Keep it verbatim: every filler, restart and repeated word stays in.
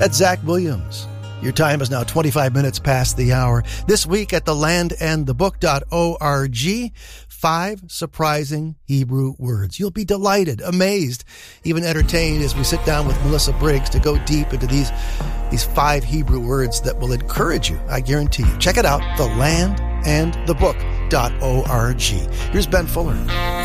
That's Zach Williams. Your time is now twenty-five minutes past the hour. This week at the land and the book dot org, five surprising Hebrew words. You'll be delighted, amazed, even entertained as we sit down with Melissa Briggs to go deep into these, these five Hebrew words that will encourage you, I guarantee you. Check it out, the land and the book dot org. Here's Ben Fuller.